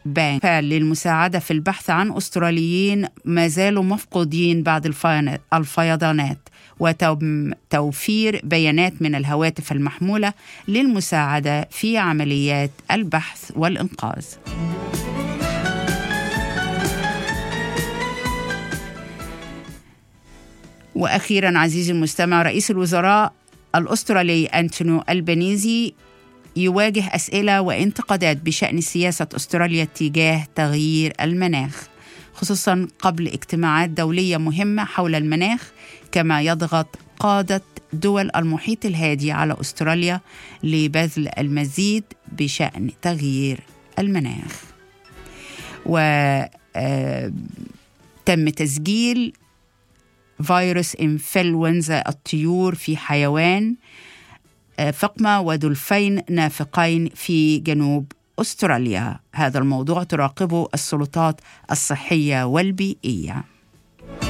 بانك للمساعدة في البحث عن أستراليين ما زالوا مفقودين بعد الفيضانات، وتم توفير بيانات من الهواتف المحمولة للمساعدة في عمليات البحث والإنقاذ. وأخيراً عزيزي المستمع، رئيس الوزراء الأسترالي أنتوني ألبانيزي يواجه أسئلة وانتقادات بشأن سياسة أستراليا تجاه تغيير المناخ، خصوصاً قبل اجتماعات دولية مهمة حول المناخ، كما يضغط قادة دول المحيط الهادي على أستراليا لبذل المزيد بشأن تغيير المناخ. وتم تسجيل فيروس إنفلونزا الطيور في حيوان فقمة ودولفين نافقين في جنوب أستراليا. هذا الموضوع تراقبه السلطات الصحية والبيئية.